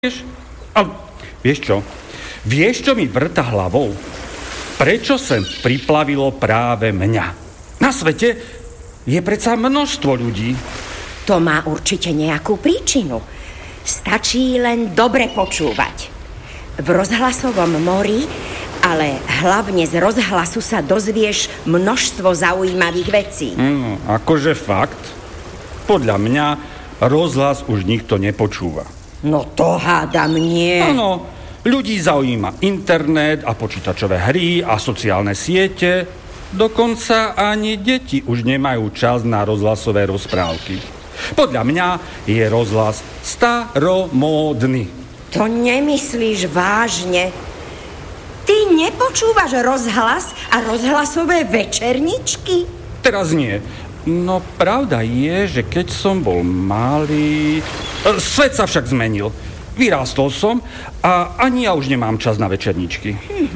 A vieš čo? Vieš, čo mi vrta hlavou? Prečo sem priplavilo práve mňa? Na svete je predsa množstvo ľudí. To má určite nejakú príčinu. Stačí len dobre počúvať. V rozhlasovom mori, ale hlavne z rozhlasu sa dozvieš množstvo zaujímavých vecí. Akože fakt? Podľa mňa rozhlas už nikto nepočúva. No to hádam nie. Áno, ľudí zaujíma internet a počítačové hry a sociálne siete. Dokonca ani deti už nemajú čas na rozhlasové rozprávky. Podľa mňa je rozhlas staromódny. To nemyslíš vážne? Ty nepočúvaš rozhlas a rozhlasové večerničky? Teraz nie. No pravda je, že keď som bol malý... Svet sa však zmenil. Vyrástol som a ani ja už nemám čas na večerničky.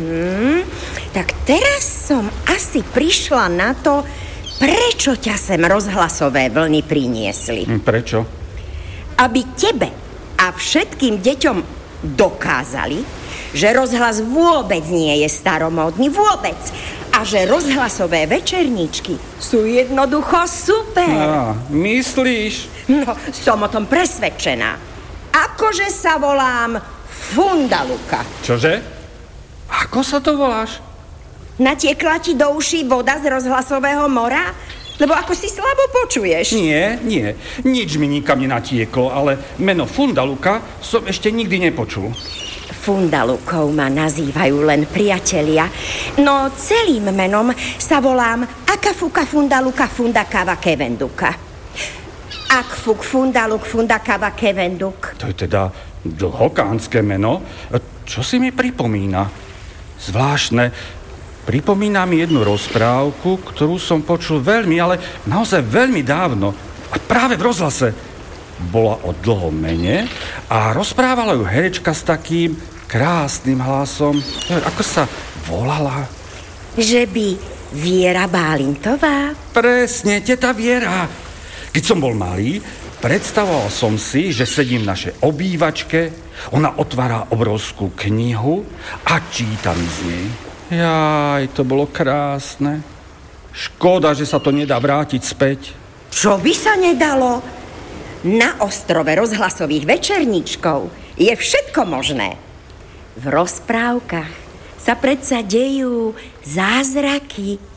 Tak teraz som asi prišla na to, prečo ťa sem rozhlasové vlny priniesli. Prečo? Aby tebe a všetkým deťom dokázali, že rozhlas vôbec nie je staromódny, vôbec. A že rozhlasové večerníčky sú jednoducho super. Myslíš? No, som o tom presvedčená. Akože sa volám Fundaluka. Čože? Ako sa to voláš? Natiekla ti do uší voda z rozhlasového mora? Lebo ako si slabo počuješ. Nie. Nič mi nikam nenatieklo, ale meno Fundaluka som ešte nikdy nepočul. Fundalukou ma nazývajú len priatelia, no celým menom sa volám Akafuka Fundaluka Fundakava Kevenduka. Akfuk Fundaluk Fundakava Kevenduk. To je teda dlhokánske meno. Čo si mi pripomína? Zvláštne. Pripomína mi jednu rozprávku, ktorú som počul veľmi, ale naozaj veľmi dávno. A práve v rozhlase. Bola o dlhom mene a rozprávala ju herečka s takým krásnym hlasom. Ako sa volala? Že by Viera Bálintová? Presne, teta Viera. Keď som bol malý, predstavoval som si, že sedím v našej obývačke, ona otvára obrovskú knihu a číta mi z nej. Jaj, to bolo krásne. Škoda, že sa to nedá vrátiť späť. Čo by sa nedalo? Na ostrove rozhlasových večerníčkov je všetko možné. V rozprávkach sa predsa dejú zázraky.